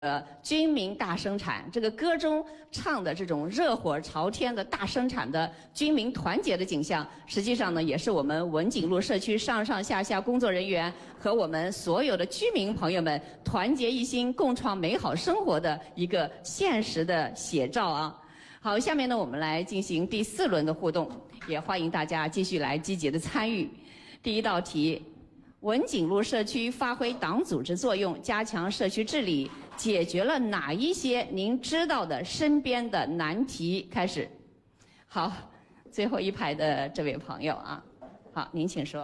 军民大生产，这个歌中唱的这种热火朝天的大生产的军民团结的景象，实际上呢，也是我们文景路社区上上下下工作人员和我们所有的居民朋友们团结一心、共创美好生活的一个现实的写照啊。好，下面呢，我们来进行第4轮的互动，也欢迎大家继续来积极的参与。第一道题。文景路社区发挥党组织作用，加强社区治理，解决了哪一些您知道的身边的难题？开始。好，最后一排的这位朋友啊，好，您请说。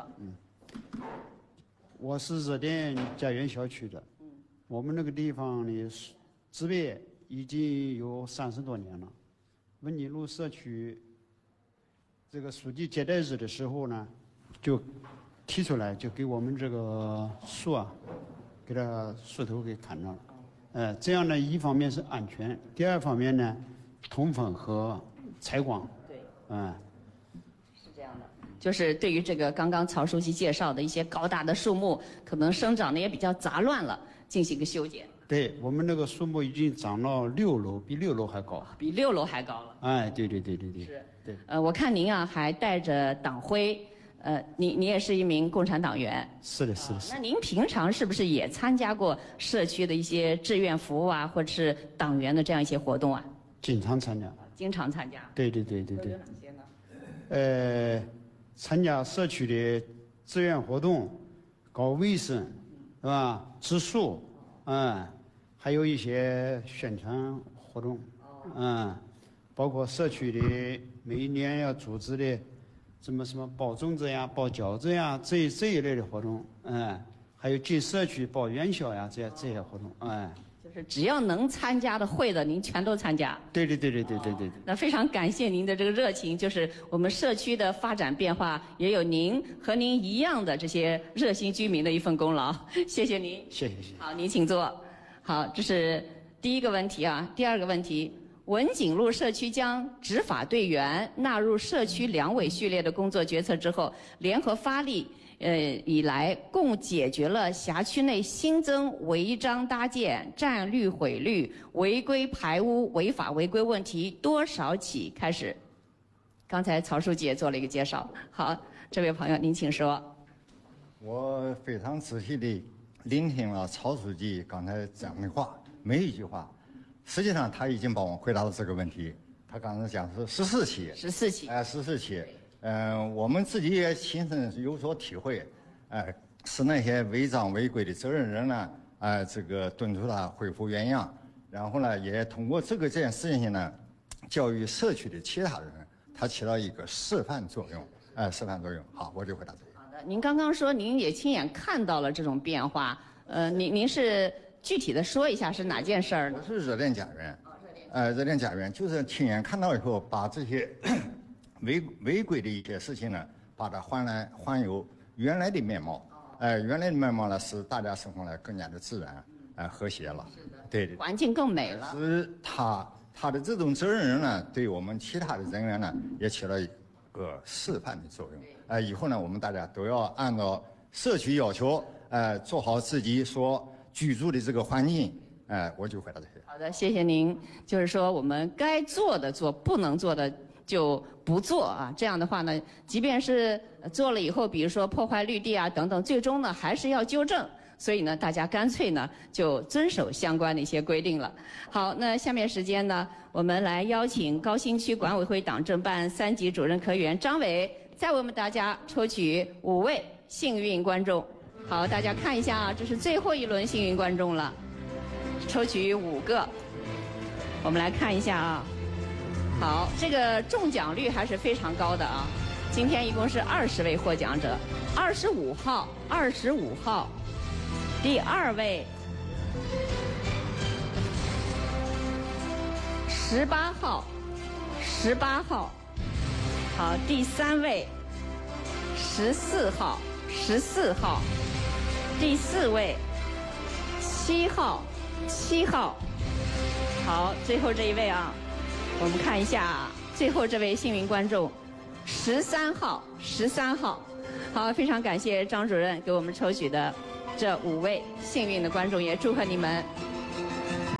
我是热点家园小区的。我们那个地方的植被已经有30多年了。文景路社区这个书记接待日的时候呢，就提出来，就给我们这个树啊，给它树头给砍掉了。这样呢，一方面是安全，第二方面呢，通风和采光。 对， 是这样的。就是对于这个刚刚曹书记介绍的一些高大的树木，可能生长的也比较杂乱了，进行一个修剪。 对，我们那个树木已经长到6楼，比6楼还高。 比6楼还高了。 哎，对。 是。 对。 我看您啊还带着党徽。你也是一名共产党员。 是的。 那您平常是不是也参加过社区的一些志愿服务啊，或者是党员的这样一些活动啊？ 经常参加。 经常参加。 对。 都有哪些呢？ 参加社区的志愿活动，搞卫生，是吧？植树，还有一些宣传活动，包括社区的每一年要组织的。什么包粽子呀、包饺子呀，这一类的活动，还有进社区包元宵呀，这些活动， 就是只要能参加的会的，您全都参加。 对。 那非常感谢您的这个热情，就是我们社区的发展变化，也有您和您一样的这些热心居民的一份功劳，谢谢您。 谢谢。 好，您请坐。好，这是第一个问题啊，第二个问题。文景路社区将执法队员纳入社区两委序列的工作决策之后，联合发力，以来共解决了辖区内新增违章搭建、占绿毁绿、违规排污、违法违规问题多少起？开始。刚才曹书记也做了一个介绍。好，这位朋友您请说。 我非常仔细地聆听了曹书记刚才讲的话，每一句话。实际上，他已经帮我回答了这个问题。他刚才讲是14起 ，14起 ，14起。我们自己也亲身有所体会。是那些违章违规的责任人呢，这个敦促他恢复原样。然后呢，也通过这件事情呢，教育社区的其他人，他起到一个示范作用。示范作用。好，我就回答这个。 好的，您刚刚说您也亲眼看到了这种变化。您是？具体的说一下是哪件事儿呢？ 我是热点家园，热点家园就是亲眼看到以后，把这些违规的一些事情呢，把它还有原来的面貌。原来的面貌呢，使大家生活呢更加的自然，和谐了。 是的， 对， 环境更美了。 是他的这种责任人呢，对我们其他的人员呢，也起了一个示范的作用。以后呢，我们大家都要按照社区要求，做好自己所居住的这个环境，我就回答这些。 好的，谢谢您。就是说，我们该做的做，不能做的就不做啊。这样的话呢，即便是做了以后，比如说破坏绿地啊等等，最终呢还是要纠正。所以呢，大家干脆呢就遵守相关的一些规定了。好，那下面时间呢，我们来邀请高新区管委会党政办3级主任科员张伟，再为我们大家抽取5位幸运观众。好，大家看一下啊，这是最后一轮幸运观众了，抽取5个。我们来看一下啊。好，这个中奖率还是非常高的啊。今天一共是20位获奖者，25号，第2位，18号，好，第3位14号。第4位7号，好，最后这一位啊，我们看一下最后这位幸运观众13号，好，非常感谢张主任给我们抽取的这5位幸运的观众，也祝贺你们。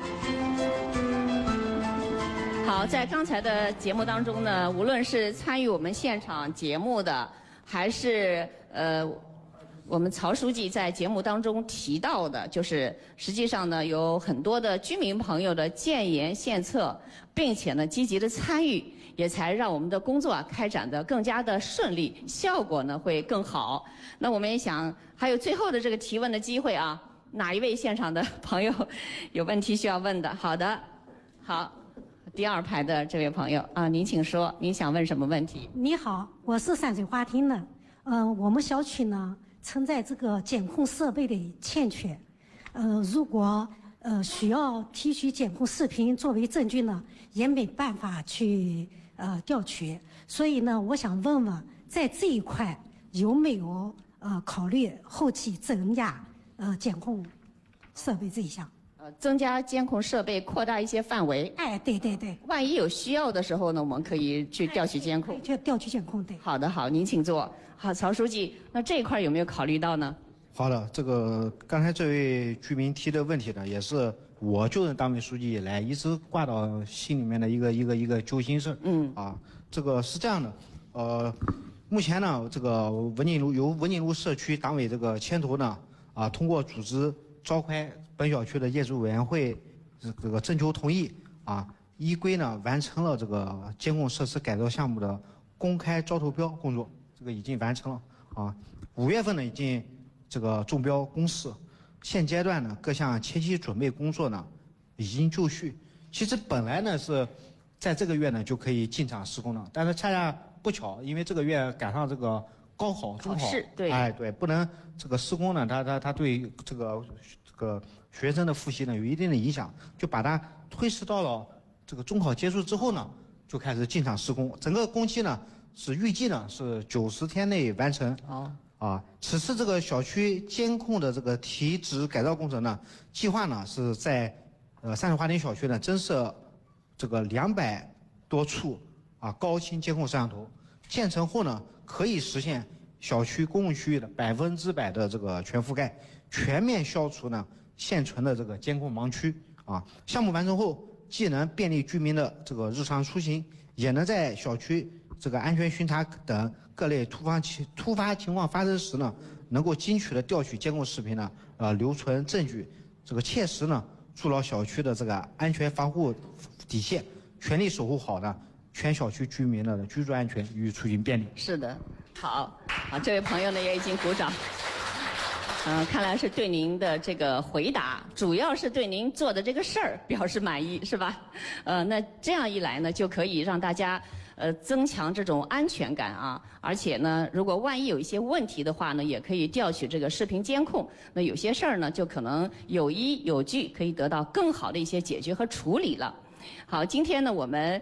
好，在刚才的节目当中呢，无论是参与我们现场节目的，还是我们曹书记在节目当中提到的，就是实际上呢，有很多的居民朋友的建言献策，并且呢积极的参与，也才让我们的工作开展得更加的顺利，效果呢会更好。那我们也想还有最后的这个提问的机会啊，哪一位现场的朋友有问题需要问的？好的，好。第2排的这位朋友啊，您请说，您想问什么问题？ 你好，我是山水花厅的。我们小区呢存在这个监控设备的欠缺。如果需要提取监控视频作为证据呢，也没办法去调取。所以呢，我想问问，在这一块有没有考虑后期增加监控设备这一项？ 增加监控设备，扩大一些范围。 哎，对对对。 万一有需要的时候呢，我们可以去调取监控。 调取监控，对。 好的，好，您请坐。好，曹书记，那这一块有没有考虑到呢？ 好的，这个刚才这位居民提的问题呢，也是我就任单位书记以来一直挂到心里面的一个揪心事。这个是这样的，目前呢，这个文锦路社区党委这个牵头呢，通过组织召开本小区的业主委员会这个征求同意依规呢完成了这个监控设施改造项目的公开招投标工作，这个已经完成了5月份呢已经这个中标公示，现阶段呢各项前期准备工作呢已经就绪。其实本来呢是在这个月呢就可以进场施工了，但是恰恰不巧，因为这个月赶上这个高考、中考， 对， 对，不能这个施工呢，它对这个学生的复习呢有一定的影响，就把它推迟到了这个中考结束之后呢，就开始进场施工。整个工期呢是预计呢是90天内完成。此次这个小区监控的这个提质改造工程呢，计划呢是在山水花厅小区呢增设这个200多处高清监控摄像头，建成后呢可以实现小区公共区域的100%的这个全覆盖，全面消除呢现存的这个监控盲区项目完成后，既能便利居民的这个日常出行，也能在小区这个安全巡查等各类突发情况发生时呢，能够精确的调取监控视频呢，留存证据，这个切实呢筑牢小区的这个安全防护底线，全力守护好呢全小区居民的居住安全与出行便利。 是的，好，这位朋友呢也已经鼓掌。看来是对您的这个回答，主要是对您做的这个事儿表示满意，是吧？那这样一来呢，就可以让大家增强这种安全感而且呢，如果万一有一些问题的话呢，也可以调取这个视频监控。那有些事儿呢，就可能有依有据，可以得到更好的一些解决和处理了。好，今天呢，我们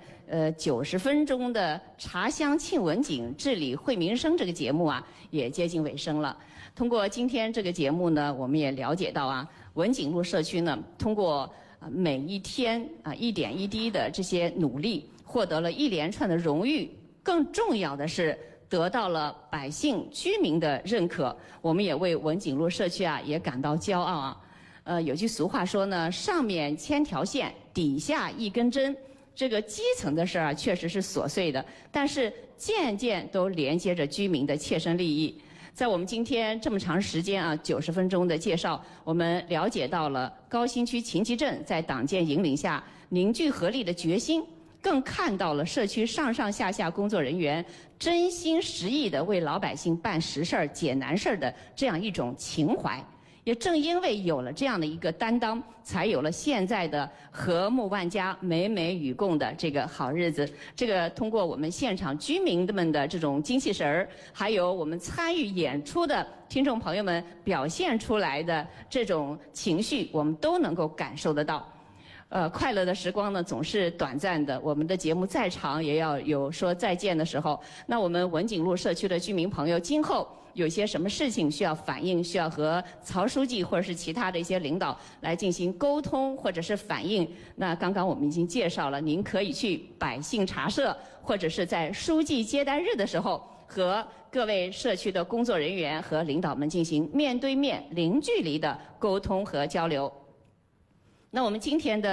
90分钟的茶香庆文景、治理惠民生这个节目也接近尾声了。通过今天这个节目呢，我们也了解到文景路社区呢，通过每一天一点一滴的这些努力，获得了一连串的荣誉。更重要的是，得到了百姓居民的认可。我们也为文景路社区也感到骄傲有句俗话说呢，上面千条线，底下一根针。这个基层的事确实是琐碎的，但是件件都连接着居民的切身利益。在我们今天这么长时间90分钟的介绍，我们了解到了高新区秦集镇在党建引领下凝聚合力的决心，更看到了社区上上下下工作人员真心实意的为老百姓办实事儿、解难事儿的这样一种情怀。也正因为有了这样的一个担当，才有了现在的和睦万家、美美与共的这个好日子。这个通过我们现场居民们的这种精气神儿，还有我们参与演出的听众朋友们表现出来的这种情绪，我们都能够感受得到。快乐的时光呢总是短暂的，我们的节目再长也要有说再见的时候。那我们文景路社区的居民朋友，今后有些什么事情需要反映，需要和曹书记或者是其他的一些领导来进行沟通或者是反映，那刚刚我们已经介绍了，您可以去百姓茶社，或者是在书记接待日的时候，和各位社区的工作人员和领导们进行面对面、零距离的沟通和交流。那我们今天的